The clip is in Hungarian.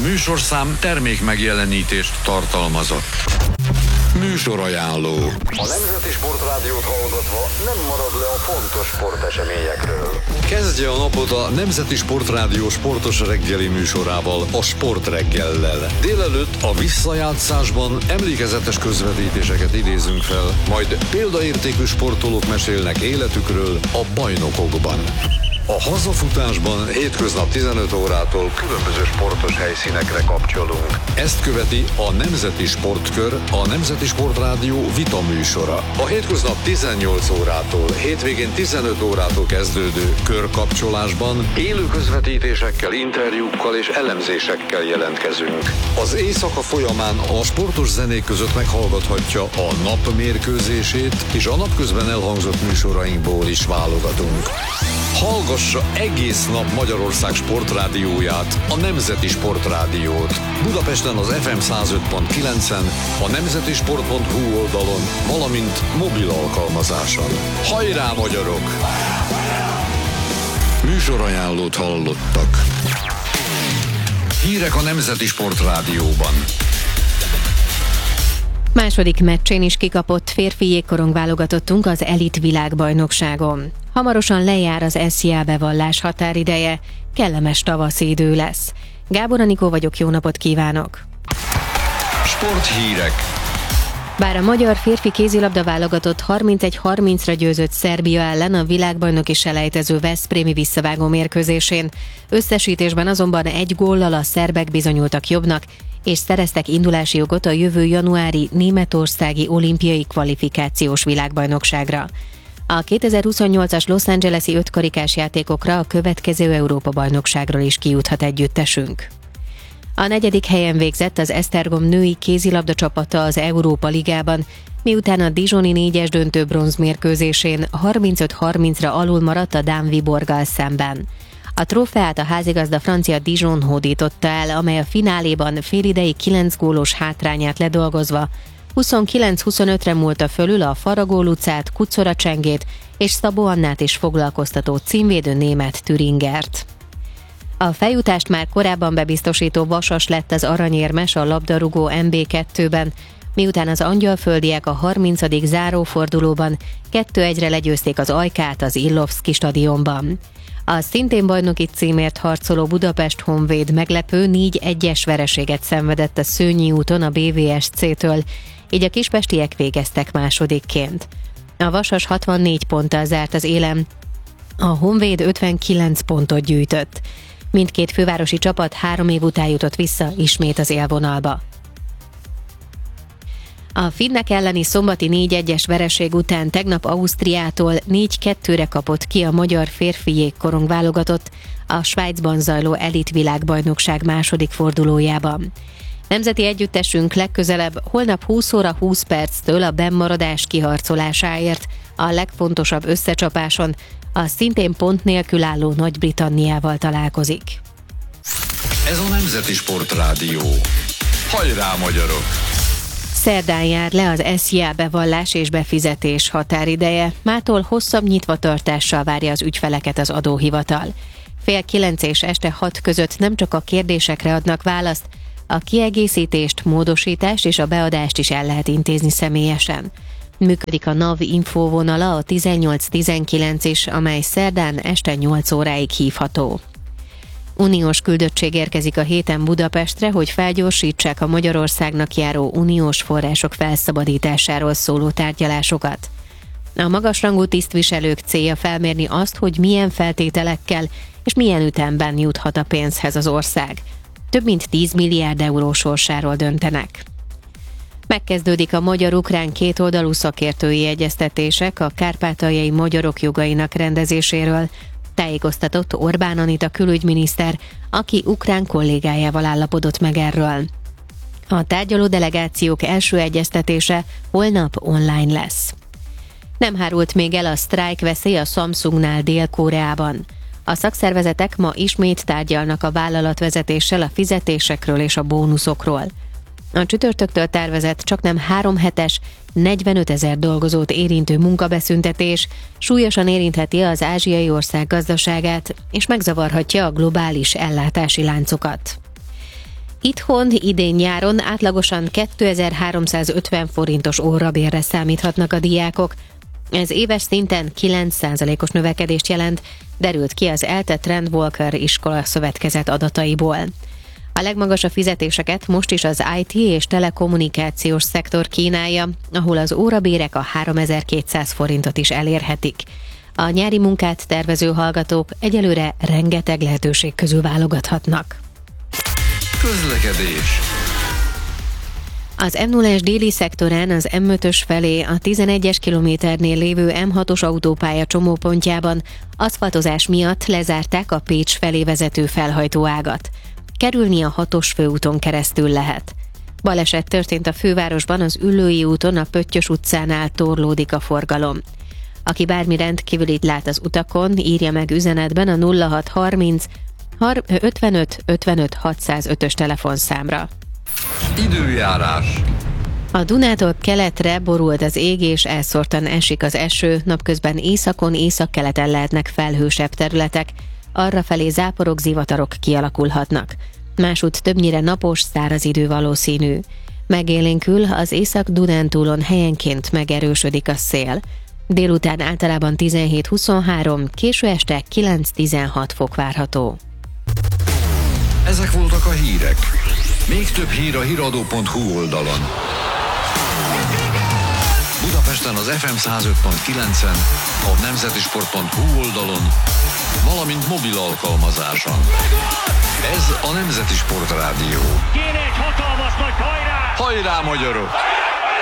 műsorszám termék megjelenítést tartalmazott. Műsorajánló. A Nemzeti Sportrádiót hallgatva nem marad le a fontos sporteseményekről. Kezdje a napot a Nemzeti Sportrádió sportos reggeli műsorával, a Sportreggellel. Délelőtt a visszajátszásban emlékezetes közvetítéseket idézünk fel, majd példaértékű sportolók mesélnek életükről a bajnokokban. A hazafutásban hétköznap 15 órától különböző sportos helyszínekre kapcsolunk. Ezt követi a Nemzeti Sportkör, a Nemzeti Sportrádió vita műsora. A hétköznap 18 órától, hétvégén 15 órától kezdődő körkapcsolásban élő közvetítésekkel, interjúkkal és elemzésekkel jelentkezünk. Az éjszaka folyamán a sportos zenék között meghallgathatja a nap mérkőzését, és a napközben elhangzott műsorainkból is válogatunk. Hallgassa egész nap Magyarország sportrádióját, a Nemzeti Sportrádiót. Budapesten az FM 105.9-en, a nemzetisport.hu oldalon, valamint mobil alkalmazáson. Hajrá, magyarok! Műsorajánlót hallottak. Hírek a Nemzeti Sportrádióban. Második meccsén is kikapott férfi jégkorong válogatottunk az elit világbajnokságon. Hamarosan lejár az SZIA bevallás határideje, kellemes tavaszi idő lesz. Gábor Anikó vagyok, jó napot kívánok! Sporthírek. Bár a magyar férfi kézilabda válogatott 31-30-ra győzött Szerbia ellen a világbajnoki selejtező veszprémi visszavágó mérkőzésén, összesítésben azonban 1 góllal a szerbek bizonyultak jobbnak, és szereztek indulási jogot a jövő januári németországi olimpiai kvalifikációs világbajnokságra. A 2028-as Los Angeles-i 5 karikás játékokra a következő Európa-bajnokságról is kijuthat együttesünk. A 4. helyen végzett az Esztergom női kézilabda csapata az Európa Ligában, miután a dijoni 4-es döntő bronzmérkőzésén 35-30-ra alul maradt a dán Viborggal szemben. A trófeát a házigazda francia Dijon hódította el, amely a fináléban félidei 9 gólos hátrányát ledolgozva 29-25-re múlta fölül a Faragó Lucát, Kucora Csengét és Szabó Annát is foglalkoztató címvédő német Thüringert. A feljutást már korábban bebiztosító Vasas lett az aranyérmes a labdarúgó MB2-ben, miután az angyalföldiek a 30. zárófordulóban 2-1-re legyőzték az Ajkát az Illovszki stadionban. A szintén bajnoki címért harcoló Budapest Honvéd meglepő 4-1-es vereséget szenvedett a Szőnyi úton a BVSC-től, így a kispestiek végeztek másodikként. A Vasas 64 ponttal zárt az élen, a Honvéd 59 pontot gyűjtött. Mindkét fővárosi csapat 3 év után jutott vissza ismét az élvonalba. A finnek elleni szombati 4-1-es vereség után tegnap Ausztriától 4-2-re kapott ki a magyar férfi jégkorong válogatott a Svájcban zajló elit világbajnokság második fordulójában. Nemzeti együttesünk legközelebb holnap 20 óra 20 perctől a bennmaradás kiharcolásáért a legfontosabb összecsapáson a szintén pont nélkül álló Nagy-Britanniával találkozik. Ez a Nemzeti Sportrádió. Hajrá, magyarok! Szerdán jár le az SZIA bevallás és befizetés határideje, mától hosszabb nyitvatartással várja az ügyfeleket az adóhivatal. 8:30 és este 6 között nem csak a kérdésekre adnak választ, a kiegészítést, módosítást és a beadást is el lehet intézni személyesen. Működik a NAV infóvonala, a 1819 is, amely szerdán este 8 óráig hívható. Uniós küldöttség érkezik a héten Budapestre, hogy felgyorsítsák a Magyarországnak járó uniós források felszabadításáról szóló tárgyalásokat. A magasrangú tisztviselők célja felmérni azt, hogy milyen feltételekkel és milyen ütemben juthat a pénzhez az ország. Több mint 10 milliárd euró sorsáról döntenek. Megkezdődik a magyar-ukrán kétoldalú szakértői egyeztetések a kárpátaljai magyarok jogainak rendezéséről, tájékoztatott Orbán Anita külügyminiszter, aki ukrán kollégájával állapodott meg erről. A tárgyaló delegációk első egyeztetése holnap online lesz. Nem hárult még el a sztrájkveszély a Samsungnál Dél-Koreában. A szakszervezetek ma ismét tárgyalnak a vállalatvezetéssel a fizetésekről és a bónuszokról. A csütörtöktől tervezett csaknem 3 hetes, 45 000 dolgozót érintő munkabeszüntetés súlyosan érintheti az ázsiai ország gazdaságát, és megzavarhatja a globális ellátási láncokat. Itthon idén nyáron átlagosan 2350 forintos órabérre számíthatnak a diákok. Ez éves szinten 9%-os növekedést jelent, derült ki az ELTE Trend Walker iskola szövetkezet adataiból. A legmagasabb fizetéseket most is az IT és telekommunikációs szektor kínálja, ahol az órabérek a 3200 forintot is elérhetik. A nyári munkát tervező hallgatók egyelőre rengeteg lehetőség közül válogathatnak. Közlekedés. Az M0-es déli szektorán az M5-ös felé a 11-es kilométernél lévő M6-os autópálya csomópontjában aszfaltozás miatt lezárták a Pécs felé vezető felhajtóágat. Kerülni a 6-os főúton keresztül lehet. Baleset történt a fővárosban, az Üllői úton, a Pöttyös utcánál torlódik a forgalom. Aki bármi rendkívülit lát az utakon, írja meg üzenetben a 0630 55 55 605-ös telefonszámra. Időjárás. A Dunától keletre borult az ég és elszórtan esik az eső, napközben északon, északkeleten lehetnek felhősebb területek, arrafelé záporok, zivatarok kialakulhatnak. Másút többnyire napos, száraz idő valószínű. Megélénkül az Észak-Dunántúlon helyenként megerősödik a szél. Délután általában 17-23, késő este 9-16 fok várható. Ezek voltak a hírek. Még több hír a hiradó.hu oldalon. Budapesten az FM 105.9-en, a nemzetisport.hu oldalon, valamint mobil alkalmazáson. Ez a Nemzeti Sport Rádió. Kéne egy hatalmas nagy hajrá! Hajrá, magyarok!